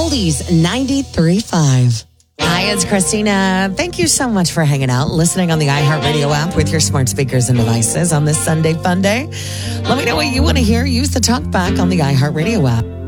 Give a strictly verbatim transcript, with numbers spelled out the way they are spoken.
Oldies ninety-three point five. Hi, it's Christina. Thank you so much for hanging out, listening on the iHeartRadio app with your smart speakers and devices on this Sunday fun day. Let me know what you want to hear. Use the talk back on the iHeartRadio app.